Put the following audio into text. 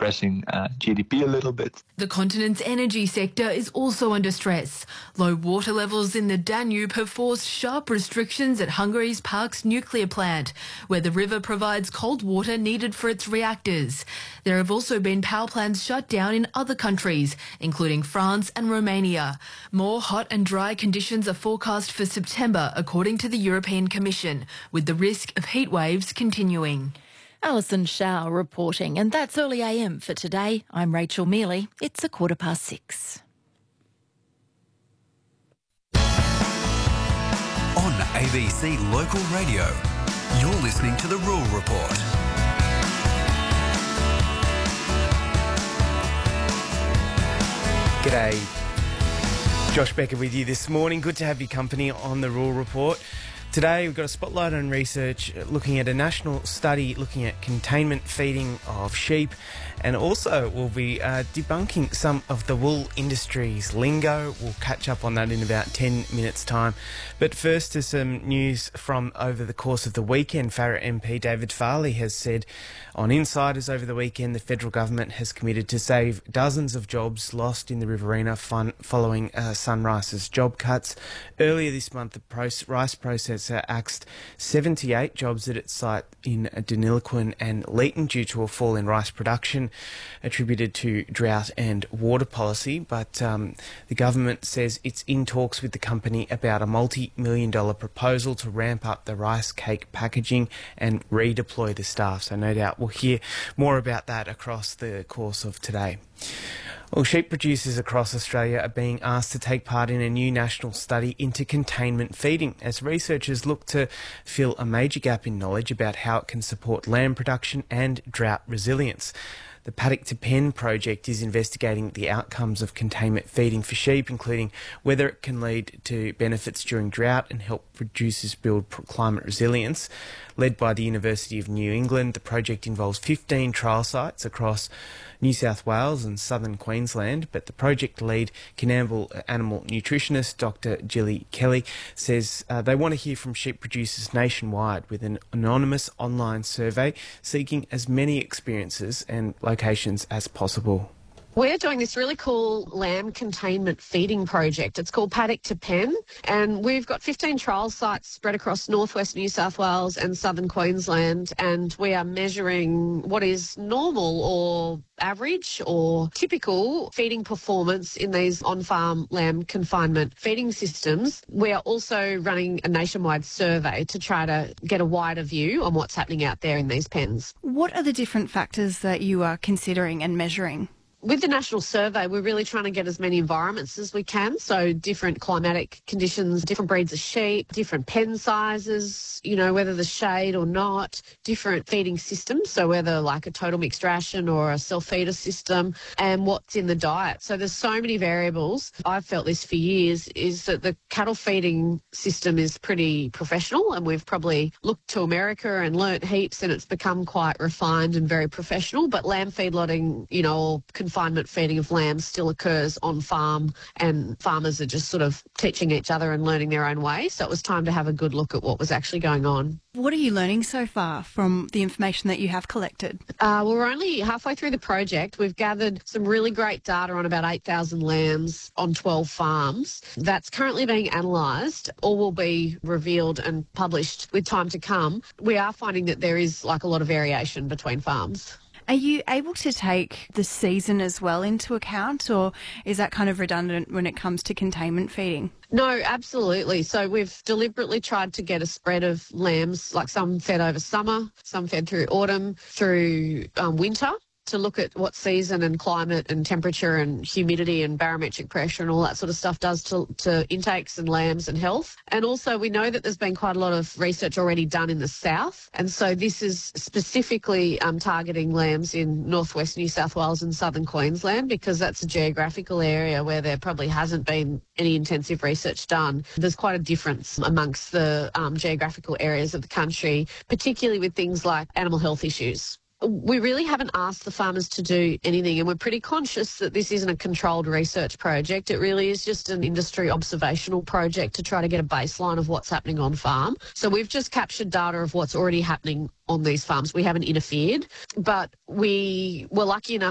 depressing GDP a little bit. The continent's energy sector is also under stress. Low water levels in the Danube have forced sharp restrictions at Hungary's Parks nuclear plant, where the river provides cold water needed for its reactors. There have also been power plants shut down in other countries, including France and Romania. More hot and dry conditions are forecast for September, according to the European Commission, with the risk of heat waves continuing. Alison Shaw reporting, and that's Early AM for today. I'm Rachel Mealy. It's 6:15. On ABC Local Radio, you're listening to The Rural Report. G'day. Josh Becker with you this morning. Good to have your company on The Rural Report. Today we've got a spotlight on research looking at a national study looking at containment feeding of sheep, and also we'll be debunking some of the wool industry's lingo. We'll catch up on that in about 10 minutes' time. But first to some news from over the course of the weekend. Farrer MP David Farley has said on Insiders over the weekend the federal government has committed to save dozens of jobs lost in the Riverina following Sunrise's job cuts. Earlier this month, the rice processor axed 78 jobs at its site in Deniliquin and Leeton due to a fall in rice production attributed to drought and water policy. But the government says it's in talks with the company about a multi-million-dollar proposal to ramp up the rice cake packaging and redeploy the staff. So no doubt we'll hear more about that across the course of today. Well, sheep producers across Australia are being asked to take part in a new national study into containment feeding as researchers look to fill a major gap in knowledge about how it can support lamb production and drought resilience. The Paddock to Pen project is investigating the outcomes of containment feeding for sheep, including whether it can lead to benefits during drought and help producers build climate resilience. Led by the University of New England, the project involves 15 trial sites across New South Wales and southern Queensland, but the project lead, Coonamble animal nutritionist Dr. Gilly Kelly, says they want to hear from sheep producers nationwide with an anonymous online survey seeking as many experiences and locations as possible. We're doing this really cool lamb containment feeding project. It's called Paddock to Pen, and we've got 15 trial sites spread across northwest New South Wales and southern Queensland, and we are measuring what is normal or average or typical feeding performance in these on-farm lamb confinement feeding systems. We are also running a nationwide survey to try to get a wider view on what's happening out there in these pens. What are the different factors that you are considering and measuring? With the national survey, we're really trying to get as many environments as we can. So different climatic conditions, different breeds of sheep, different pen sizes, whether the shade or not, different feeding systems. So whether like a total mixed ration or a self-feeder system, and what's in the diet. So there's so many variables. I've felt this for years, is that the cattle feeding system is pretty professional, and we've probably looked to America and learnt heaps, and it's become quite refined and very professional. But lamb feedlotting, or confinement feeding of lambs still occurs on farm, and farmers are just sort of teaching each other and learning their own way. So it was time to have a good look at what was actually going on. What are you learning so far from the information that you have collected? Well, we're only halfway through the project. We've gathered some really great data on about 8,000 lambs on 12 farms. That's currently being analysed. All will be revealed and published with time to come. We are finding that there is like a lot of variation between farms. Are you able to take the season as well into account, or is that kind of redundant when it comes to containment feeding? No, absolutely. So we've deliberately tried to get a spread of lambs, like some fed over summer, some fed through autumn, through winter, to look at what season and climate and temperature and humidity and barometric pressure and all that sort of stuff does to intakes and lambs and health. And also we know that there's been quite a lot of research already done in the south, and so this is specifically targeting lambs in northwest New South Wales and southern Queensland, because that's a geographical area where there probably hasn't been any intensive research done. There's quite a difference amongst the geographical areas of the country, particularly with things like animal health issues. We really haven't asked the farmers to do anything, and we're pretty conscious that this isn't a controlled research project. It really is just an industry observational project to try to get a baseline of what's happening on farm. So we've just captured data of what's already happening on these farms. We haven't interfered, but we were lucky enough